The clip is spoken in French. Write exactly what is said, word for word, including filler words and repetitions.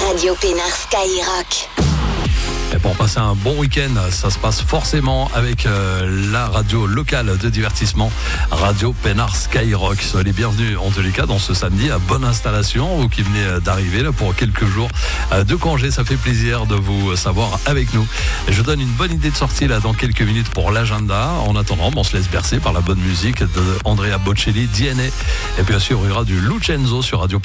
Radio Pénard Skyrock. Et pour passer un bon week-end, ça se passe forcément avec euh, la radio locale de divertissement, Radio Pénard Skyrock. Soyez les bienvenus en tous les cas dans ce samedi à bonne installation, vous qui venez d'arriver là pour quelques jours euh, de congé. Ça fait plaisir de vous savoir avec nous. Et je donne une bonne idée de sortie là dans quelques minutes pour l'agenda. En attendant, on se laisse bercer par la bonne musique de Andrea Bocelli, D N A. Et bien sûr, il y aura du Lucenzo sur Radio Pénard.